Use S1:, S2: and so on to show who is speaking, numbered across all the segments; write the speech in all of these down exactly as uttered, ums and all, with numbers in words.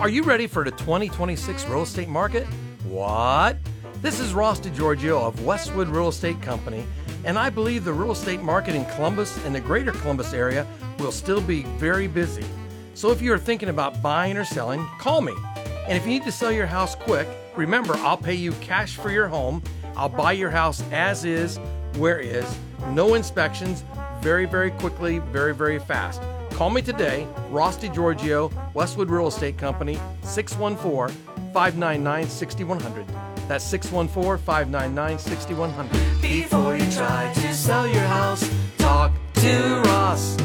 S1: Are you ready for the twenty twenty-six real estate market? What? This is Ross DiGiorgio of Westwood Real Estate Company, and I believe the real estate market in Columbus and the greater Columbus area will still be very busy. So if you're thinking about buying or selling, call me. And if you need to sell your house quick, remember, I'll pay you cash for your home. I'll buy your house as is, where is, no inspections, very, very quickly, very, very fast. Call me today, Ross DiGiorgio, Westwood Real Estate Company, six one four, five nine nine, six one zero zero. That's six one four, five nine nine, six one zero zero. Before you try to sell your house, talk to Ross.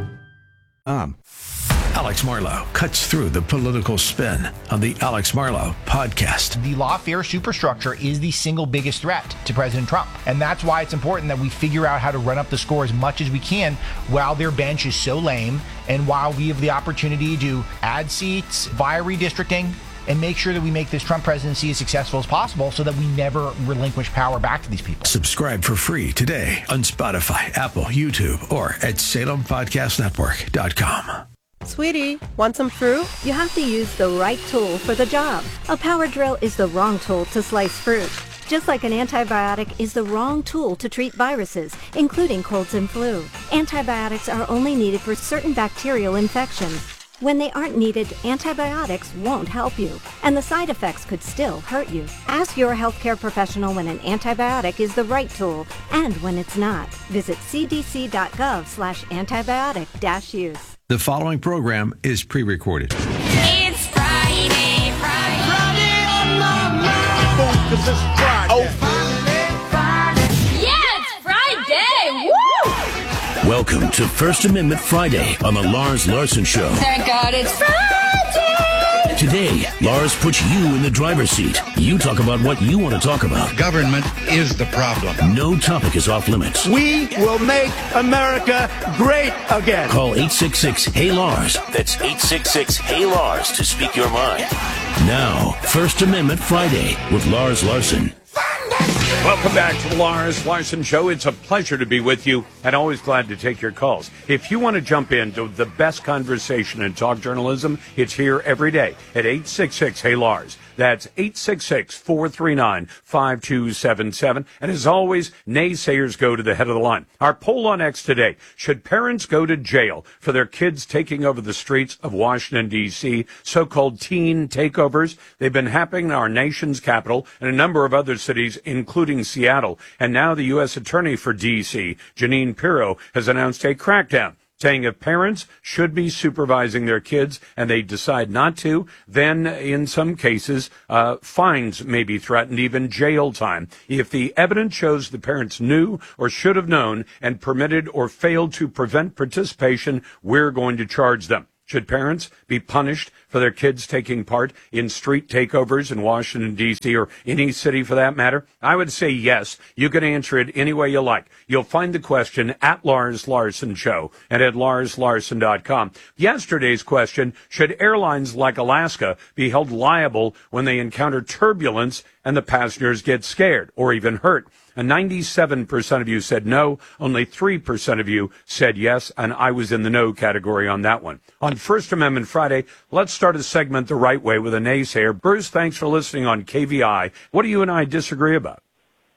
S2: Um. Alex Marlow cuts through the political spin on the Alex Marlow podcast.
S3: The lawfare superstructure is the single biggest threat to President Trump. And that's why it's important that we figure out how to run up the score as much as we can while their bench is so lame and while we have the opportunity to add seats via redistricting and make sure that we make this Trump presidency as successful as possible so that we never relinquish power back to these people.
S2: Subscribe for free today on Spotify, Apple, YouTube, or at Salem Podcast Network dot com.
S4: Sweetie, want some fruit?
S5: You have to use the right tool for the job. A power drill is the wrong tool to slice fruit. Just like an antibiotic is the wrong tool to treat viruses, including colds and flu. Antibiotics are only needed for certain bacterial infections. When they aren't needed, antibiotics won't help you, and the side effects could still hurt you. Ask your healthcare professional when an antibiotic is the right tool and when it's not. Visit c d c dot gov slash antibiotic dash use.
S2: The following program is pre-recorded.
S6: It's Friday, Friday, Friday on my mind.
S7: Because it's Friday.
S6: Oh, Friday, Friday. Yeah, it's Friday. Woo!
S8: Welcome to First Amendment Friday on the Lars Larson Show.
S6: Thank God it's Friday.
S8: Today, Lars puts you in the driver's seat. You talk about what you want to talk about.
S7: Government is the problem.
S8: No topic is off limits.
S7: We will make America great again.
S8: Call eight six six, H E Y, Lars. That's eight six six, H E Y, Lars to speak your mind. Now, First Amendment Friday with Lars Larson.
S9: Welcome back to the Lars Larson Show. It's a pleasure to be with you and always glad to take your calls. If you want to jump into the best conversation in talk journalism, it's here every day at eight six six, H E Y, Lars. That's eight six six, four three nine, five two seven seven. And as always, naysayers go to the head of the line. Our poll on X today: should parents go to jail for their kids taking over the streets of Washington, D C, so-called teen takeovers? They've been happening in our nation's capital and a number of other cities, including Seattle. And now the U S Attorney for D C, Jeanine Pirro, has announced a crackdown, saying if parents should be supervising their kids and they decide not to, then in some cases, uh, fines may be threatened, even jail time. If the evidence shows the parents knew or should have known and permitted or failed to prevent participation, we're going to charge them. Should parents be punished for their kids taking part in street takeovers in Washington, D C, or any city for that matter? I would say yes. You can answer it any way you like. You'll find the question at Lars Larson Show and at lars larson dot com. Yesterday's question: should airlines like Alaska be held liable when they encounter turbulence and the passengers get scared or even hurt? And ninety-seven percent of you said no. Only three percent of you said yes, and I was in the no category on that one. On First Amendment Friday, let's start a segment the right way with a naysayer. Bruce, thanks for listening on K V I. What do you and I disagree about?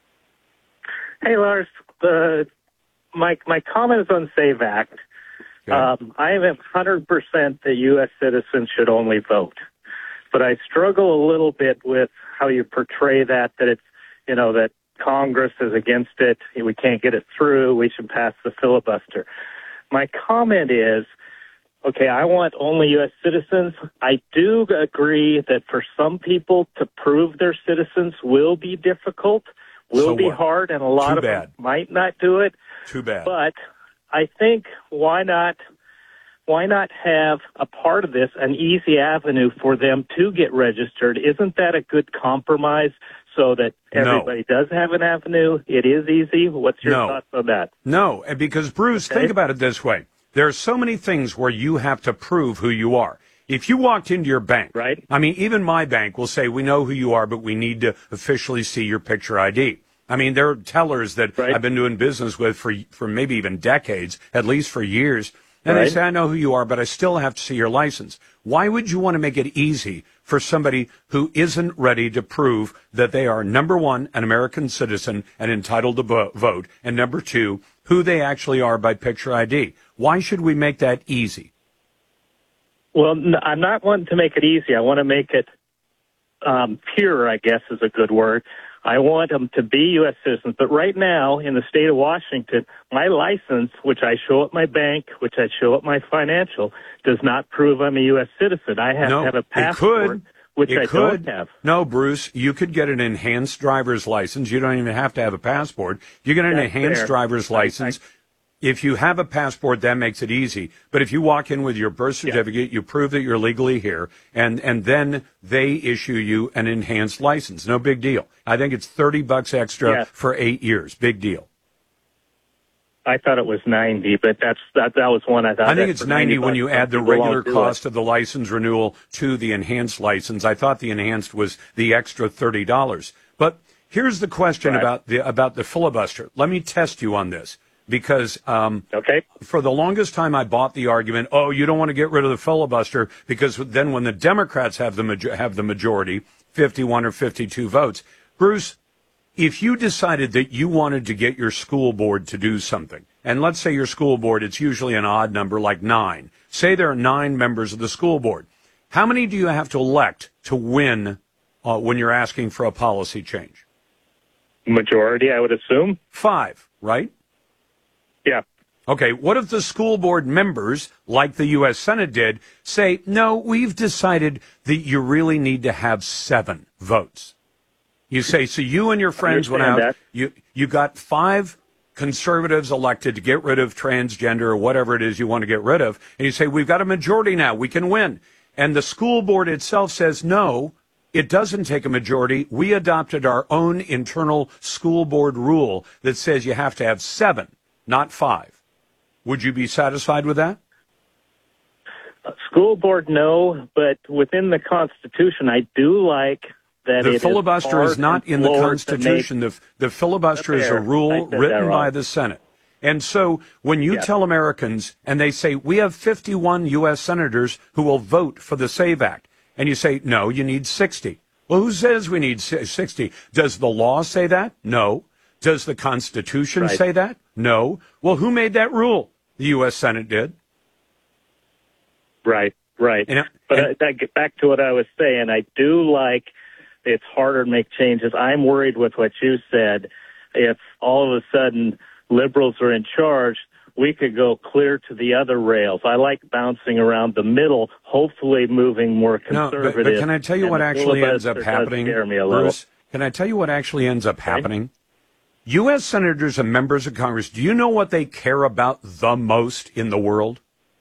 S10: Hey, Lars. Uh, my, my comment is on SAVE Act.
S9: Okay.
S10: Um, I am one hundred percent that U S citizens should only vote. But I struggle a little bit with how you portray that, that it's, you know, that Congress is against it. We can't get it through. We should pass the filibuster. My comment is, okay, I want only U S citizens. I do agree that for some people to prove they're citizens will be difficult, will
S9: So
S10: be
S9: what?
S10: hard, and a lot
S9: Too
S10: of
S9: bad.
S10: them might not do it.
S9: Too bad.
S10: But I think why not why not have a part of this, an easy avenue for them to get registered? Isn't that a good compromise so that everybody
S9: No.
S10: does have an avenue? It is easy. What's your
S9: No.
S10: thoughts on that?
S9: No, and because, Bruce,
S10: Okay.
S9: think about it this way. There are so many things where you have to prove who you are. If you walked into your bank,
S10: right?
S9: I mean, even my bank will say, we know who you are, but we need to officially see your picture I D. I mean, there are tellers that
S10: Right.
S9: I've been doing business with for for maybe even decades, at least for years. And
S10: Right.
S9: they say, I know who you are, but I still have to see your license. Why would you want to make it easy for somebody who isn't ready to prove that they are, number one, an American citizen and entitled to vo- vote, and number two, who they actually are by picture I D? Why should we make that easy?
S10: Well, n- I'm not wanting to make it easy. I want to make it um, pure, I guess is a good word. I want them to be U S citizens. But right now, in the state of Washington, my license, which I show at my bank, which I show at my financial, does not prove I'm a U S citizen. I have
S9: no,
S10: to have a
S9: it
S10: passport,
S9: could.
S10: which
S9: it
S10: I
S9: could.
S10: don't have.
S9: No, Bruce, you could get an enhanced driver's license. You don't even have to have a passport. You get an
S10: That's
S9: enhanced
S10: fair.
S9: driver's license. I, I, If you have a passport, that makes it easy. But if you walk in with your birth certificate, yeah. you prove that you're legally here, and, and then they issue you an enhanced license. No big deal. I think it's thirty bucks extra
S10: yeah.
S9: for eight years. Big deal.
S10: I thought it was ninety, but that's that. That was one I thought.
S9: I think it's ninety when you add the regular cost
S10: it.
S9: of the license renewal to the enhanced license. I thought the enhanced was the extra thirty dollars. But here's the question
S10: right.
S9: about the about the filibuster. Let me test you on this. Because um,
S10: okay.
S9: for the longest time, I bought the argument, oh, you don't want to get rid of the filibuster because then when the Democrats have the ma- have the majority, fifty-one or fifty-two votes. Bruce, if you decided that you wanted to get your school board to do something, and let's say your school board, it's usually an odd number like nine. Say there are nine members of the school board. How many do you have to elect to win uh, when you're asking for a policy change?
S10: Majority, I would assume.
S9: Five, right?
S10: Yeah.
S9: Okay, what if the school board members, like the U S Senate did, say, no, we've decided that you really need to have seven votes? You say, so you and your friends went out, you, you got five conservatives elected to get rid of transgender or whatever it is you want to get rid of, and you say, we've got a majority now, we can win. And the school board itself says, no, it doesn't take a majority. We adopted our own internal school board rule that says you have to have seven. Not five. Would you be satisfied with that?
S10: Uh, school board, no, but within the Constitution, I do like that
S9: the
S10: it
S9: filibuster
S10: is,
S9: is not in the Constitution.
S10: Make...
S9: The, the filibuster is a rule written by the Senate. And so when you yes. tell Americans, and they say, we have fifty-one U S senators who will vote for the SAVE Act, and you say, no, you need sixty. Well, who says we need sixty? Does the law say that? No. Does the Constitution
S10: right.
S9: say that? No. Well, who made that rule? The U S Senate did.
S10: Right, right.
S9: And,
S10: but
S9: and,
S10: uh, that, get back to what I was saying. I do like it's harder to make changes. I'm worried with what you said. If all of a sudden liberals are in charge, we could go clear to the other rails. I like bouncing around the middle, hopefully moving more conservative.
S9: No, but, but can I tell you what actually ends up happening, Bruce? Can I tell you what actually ends up okay. happening? U S senators and members of Congress, do you know what they care about the most in the world?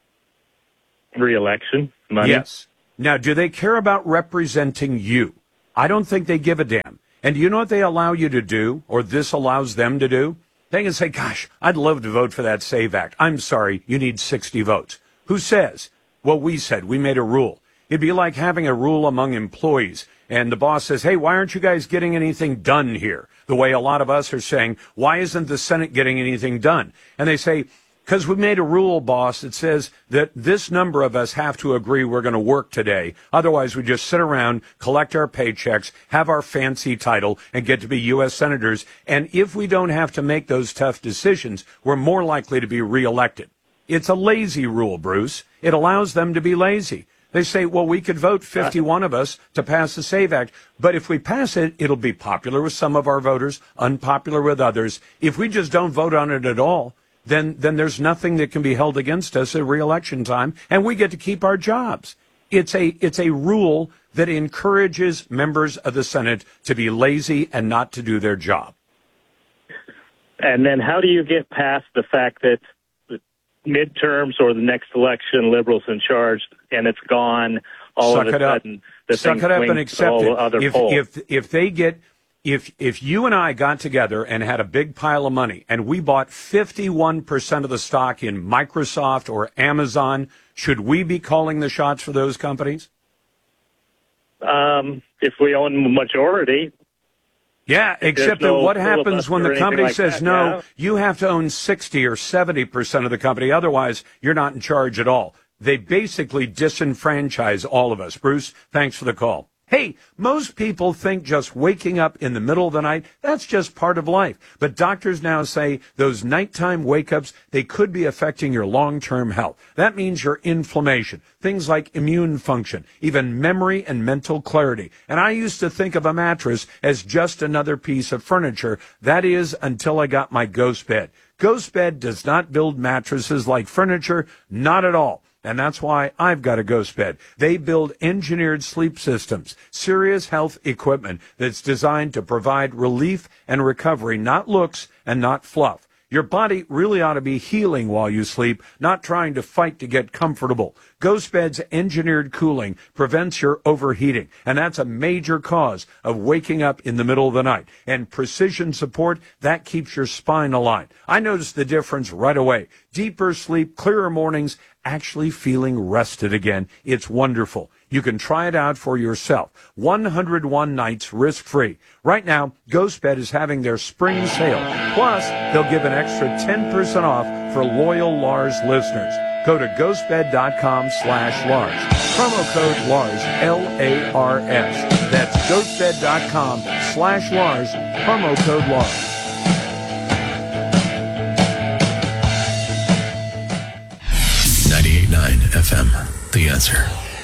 S10: Re-election, money.
S9: Yes. Now, do they care about representing you? I don't think they give a damn. And do you know what they allow you to do, or this allows them to do? They can say, gosh, I'd love to vote for that SAVE Act. I'm sorry, you need sixty votes. Who says? Well, we said. We made a rule. It'd be like having a rule among employees. And the boss says, hey, why aren't you guys getting anything done here? The way a lot of us are saying, why isn't the Senate getting anything done? And they say, because we made a rule, boss, that says that this number of us have to agree we're going to work today. Otherwise, we just sit around, collect our paychecks, have our fancy title, and get to be U S senators. And if we don't have to make those tough decisions, we're more likely to be reelected. It's a lazy rule, Bruce. It allows them to be lazy. They say, well, we could vote fifty-one of us to pass the SAVE Act, but if we pass it, it'll be popular with some of our voters, unpopular with others. If we just don't vote on it at all, then then there's nothing that can be held against us at re-election time, and we get to keep our jobs. It's a it's a rule that encourages members of the Senate to be lazy and not to do their job.
S10: And then how do you get past the fact that midterms or the next election, liberals in charge, and it's gone all
S9: Suck
S10: of a
S9: it up.
S10: sudden? The
S9: Suck it up and accept it.
S10: Other
S9: if,
S10: polls.
S9: if if they get if if you and I got together and had a big pile of money and we bought fifty-one percent of the stock in Microsoft or Amazon, should we be calling the shots for those companies?
S10: Um, if we own the majority.
S9: Yeah, except
S10: no
S9: that what happens when the
S10: filibuster or
S9: company
S10: anything like
S9: says,
S10: that,
S9: no,
S10: yeah?
S9: you have to own sixty or seventy percent of the company, otherwise you're not in charge at all. They basically disenfranchise all of us. Bruce, thanks for the call. Hey, most people think just waking up in the middle of the night, that's just part of life. But doctors now say those nighttime wake-ups, they could be affecting your long-term health. That means your inflammation, things like immune function, even memory and mental clarity. And I used to think of a mattress as just another piece of furniture. That is, until I got my Ghost Bed. Ghost Bed does not build mattresses like furniture, not at all. And that's why I've got a Ghost Bed. They build engineered sleep systems, serious health equipment that's designed to provide relief and recovery, not looks and not fluff. Your body really ought to be healing while you sleep, not trying to fight to get comfortable. Ghost Bed's engineered cooling prevents your overheating, and that's a major cause of waking up in the middle of the night. And precision support, that keeps your spine aligned. I noticed the difference right away. Deeper sleep, clearer mornings, actually feeling rested again. It's wonderful. You can try it out for yourself. one hundred one nights risk-free. Right now, Ghost Bed is having their spring sale. Plus, they'll give an extra ten percent off for loyal Lars listeners. Go to ghostbed.com slash Lars. Promo code Lars, L A R S. That's ghostbed.com slash Lars. Promo code Lars.
S2: ninety-eight point nine F M, The Answer.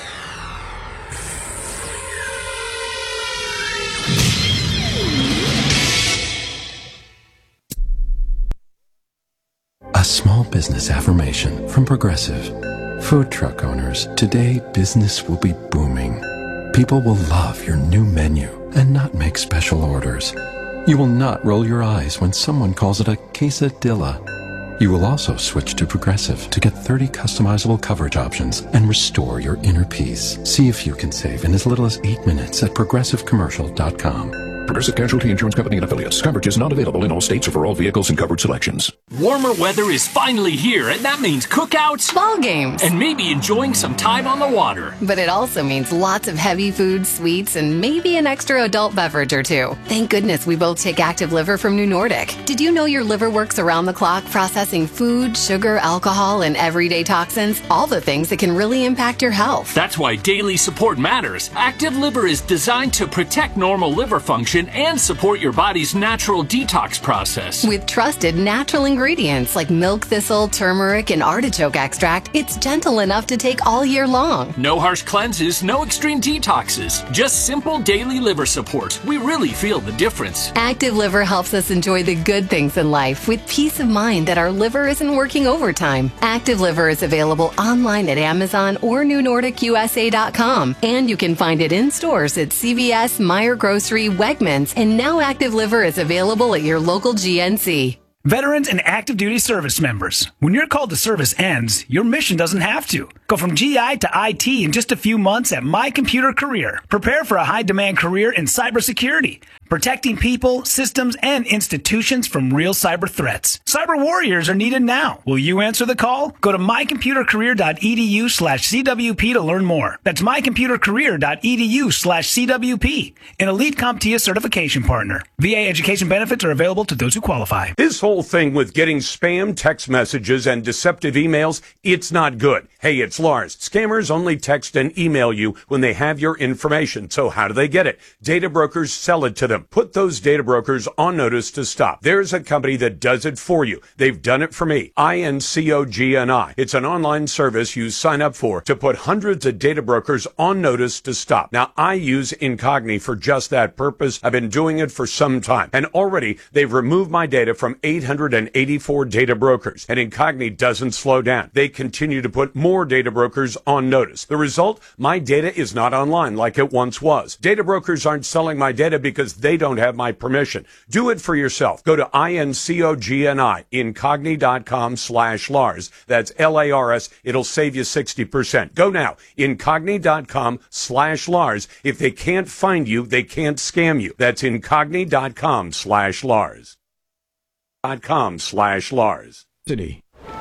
S2: A small business affirmation from Progressive. Food truck owners, today business will be booming. People will love your new menu and not make special orders. You will not roll your eyes when someone calls it a quesadilla. You will also switch to Progressive to get thirty customizable coverage options and restore your inner peace. See if you can save in as little as eight minutes at progressive commercial dot com.
S11: Progressive Casualty Insurance Company and Affiliates. Coverage is not available in all states or for all vehicles and covered selections.
S12: Warmer weather is finally here, and that means cookouts,
S13: ball games,
S12: and maybe enjoying some time on the water.
S13: But it also means lots of heavy food, sweets, and maybe an extra adult beverage or two. Thank goodness we both take Active Liver from New Nordic. Did you know your liver works around the clock processing food, sugar, alcohol, and everyday toxins? All the things that can really impact your health.
S12: That's why daily support matters. Active Liver is designed to protect normal liver function and support your body's natural detox process.
S13: With trusted natural ingredients like milk thistle, turmeric, and artichoke extract, it's gentle enough to take all year long.
S12: No harsh cleanses, no extreme detoxes, just simple daily liver support. We really feel the difference.
S13: Active Liver helps us enjoy the good things in life with peace of mind that our liver isn't working overtime. Active Liver is available online at Amazon or new nordic U S A dot com, and you can find it in stores at C V S, Meijer Grocery, Wegmans, and now Active Liver is available at your local G N C.
S14: Veterans and active duty service members, when your call to service ends, your mission doesn't have to. Go from G I to I T in just a few months at My Computer Career. Prepare for a high-demand career in cybersecurity, protecting people, systems, and institutions from real cyber threats. Cyber warriors are needed now. Will you answer the call? Go to mycomputercareer.edu slash CWP to learn more. That's mycomputercareer.edu slash CWP, an elite CompTIA certification partner. V A education benefits are available to those who qualify.
S9: This whole thing with getting spam text messages and deceptive emails, it's not good. Hey, it's Lars. Scammers only text and email you when they have your information. So how do they get it? Data brokers sell it to them. Put those data brokers on notice to stop. There's a company that does it for you. They've done it for me. I N C O G N I. It's an online service you sign up for to put hundreds of data brokers on notice to stop. Now, I use Incogni for just that purpose. I've been doing it for some time. And already, they've removed my data from eight hundred eighty-four data brokers. And Incogni doesn't slow down. They continue to put more data brokers on notice. The result? My data is not online like it once was. Data brokers aren't selling my data because they don't have my permission. Do it for yourself. Go to I N C O G N I, incogni.com slash Lars. That's L A R S. It'll save you sixty percent. Go now, incogni.com slash Lars. If they can't find you, they can't scam you. That's incogni.com slash Lars. dot com slash Lars.
S2: City.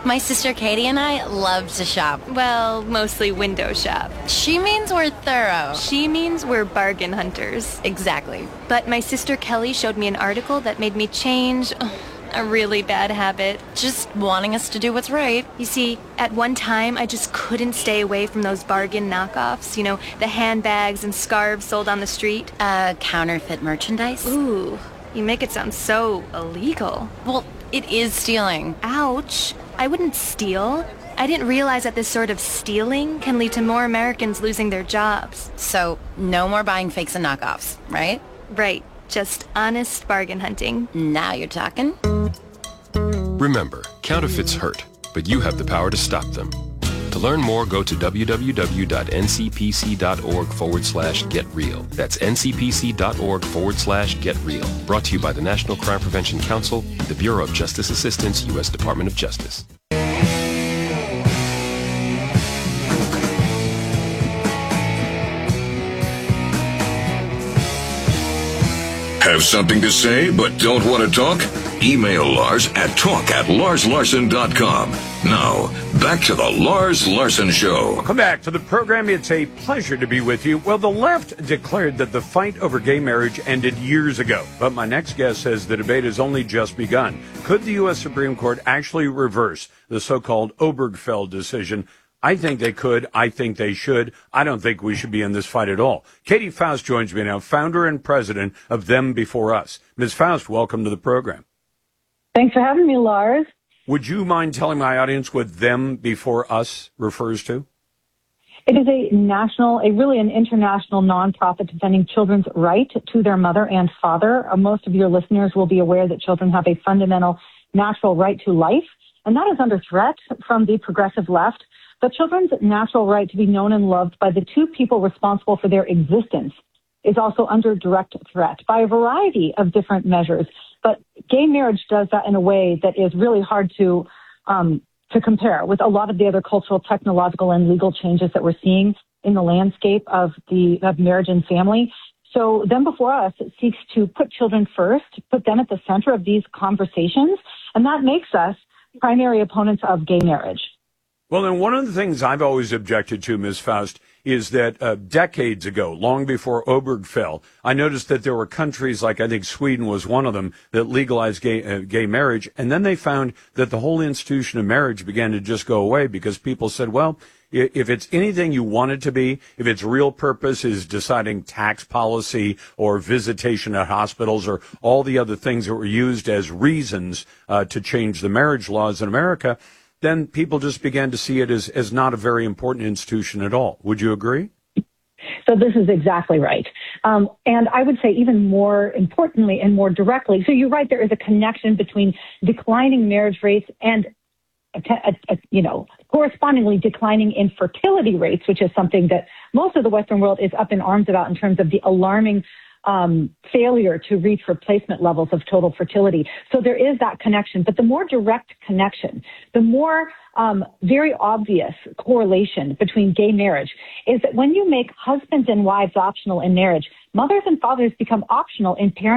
S15: My sister Katie and I love to shop.
S16: Well, mostly window shop.
S15: She means we're thorough.
S16: She means we're bargain hunters.
S15: Exactly.
S16: But my sister Kelly showed me an article that made me change ugh, a really bad habit.
S15: Just wanting us to do what's right.
S16: You see, at one time, I just couldn't stay away from those bargain knockoffs. You know, the handbags and scarves sold on the street.
S15: Uh, counterfeit merchandise?
S16: Ooh, you make it sound so illegal.
S15: Well, it is stealing.
S16: Ouch. I wouldn't steal. I didn't realize that this sort of stealing can lead to more Americans losing their jobs.
S15: So, no more buying fakes and knockoffs, right?
S16: Right. Just honest bargain hunting.
S15: Now you're talking.
S17: Remember, counterfeits hurt, but you have the power to stop them. To learn more, go to www.ncpc.org forward slash get real. That's ncpc.org forward slash get real. Brought to you by the National Crime Prevention Council, the Bureau of Justice Assistance, U S Department of Justice.
S11: Have something to say but don't want to talk? Email Lars at talk at lars larson dot com. Now, back to the Lars Larson Show.
S9: Welcome back to the program. It's a pleasure to be with you. Well, the left declared that the fight over gay marriage ended years ago. But my next guest says the debate has only just begun. Could the U S Supreme Court actually reverse the so-called Obergefell decision? I think they could. I think they should. I don't think we should be in this fight at all. Katie Faust joins me now, founder and president of Them Before Us. Miz Faust, welcome to the program.
S18: Thanks for having me, Lars.
S9: Would you mind telling my audience what Them Before Us refers to?
S18: It is a national, a really an international nonprofit defending children's right to their mother and father. Uh, most of your listeners will be aware that children have a fundamental natural right to life, and that is under threat from the progressive left. But children's natural right to be known and loved by the two people responsible for their existence is also under direct threat by a variety of different measures. But gay marriage does that in a way that is really hard to um, to compare with a lot of the other cultural, technological, and legal changes that we're seeing in the landscape of the of marriage and family. So Them Before Us seeks to put children first, put them at the center of these conversations, and that makes us primary opponents of gay marriage.
S9: Well, and one of the things I've always objected to, Miz Faust, is that uh, decades ago, long before Obergefell, I noticed that there were countries like I think Sweden was one of them that legalized gay, uh, gay marriage. And then they found that the whole institution of marriage began to just go away because people said, well, if it's anything you want it to be, if its real purpose is deciding tax policy or visitation at hospitals or all the other things that were used as reasons uh, to change the marriage laws in America, then people just began to see it as, as not a very important institution at all. Would you agree?
S18: So this is exactly right. Um, and I would say even more importantly and more directly, so you're right, there is a connection between declining marriage rates and, a, a, a, you know, correspondingly declining infertility rates, which is something that most of the Western world is up in arms about in terms of the alarming Um, failure to reach replacement levels of total fertility. So there is that connection, but the more direct connection, the more um, very obvious correlation between gay marriage is that when you make husbands and wives optional in marriage, mothers and fathers become optional in parenting.